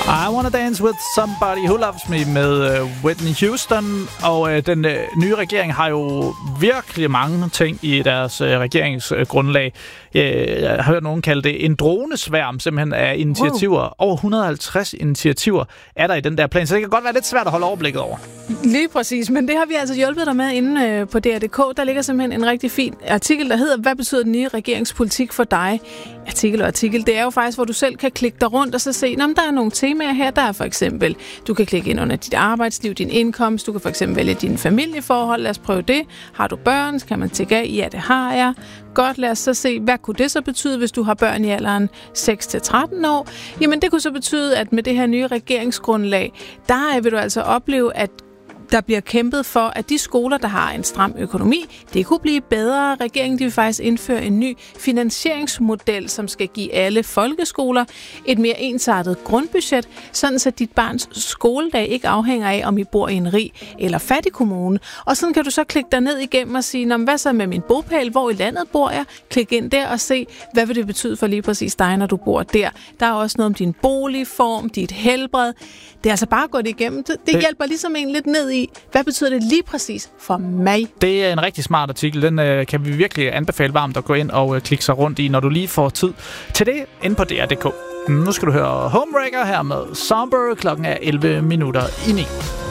I Wanna Dance With Somebody Who Loves Me med Whitney Houston. Og den nye regering har jo virkelig mange ting i deres regeringsgrundlag. Jeg har hørt nogen kalde det en dronesværm, simpelthen af initiativer. Wow. Over 150 initiativer er der i den der plan, så det kan godt være lidt svært at holde overblikket over. Lige præcis, men det har vi altså hjulpet dig med inde på DR.dk. Der ligger simpelthen en rigtig fin artikel, der hedder, hvad betyder den nye regeringspolitik for dig? Artikel. Det er jo faktisk, hvor du selv kan klikke dig rundt og så se, om der er nogle temaer her. Der er for eksempel, du kan klikke ind under dit arbejdsliv, din indkomst. Du kan for eksempel vælge dine familieforhold. Lad os prøve det. Har du børn? Så kan man tjekke af, ja, det har jeg. Godt, lad os så se, hvad kunne det så betyde, hvis du har børn i alderen 6-13 år? Jamen, det kunne så betyde, at med det her nye regeringsgrundlag, der vil du altså opleve, at der bliver kæmpet for, at de skoler, der har en stram økonomi, det kunne blive bedre. Regeringen de vil faktisk indføre en ny finansieringsmodel, som skal give alle folkeskoler et mere ensartet grundbudget, sådan så dit barns skoledag ikke afhænger af, om I bor i en rig eller fattig kommune. Og sådan kan du så klikke dig ned igennem og sige, hvad så med min bopæl? Hvor i landet bor jeg? Klik ind der og se, hvad vil det betyde for lige præcis dig, når du bor der. Der er også noget om din boligform, dit helbred. Det er altså bare gået igennem. Det hjælper ligesom en lidt ned i, hvad betyder det lige præcis for mig? Det er en rigtig smart artikel. Den kan vi virkelig anbefale varmt at gå ind og klikke sig rundt i, når du lige får tid til det inde på DR.dk. Nu skal du høre Homebreaker her med Somber. Klokken er 11:11.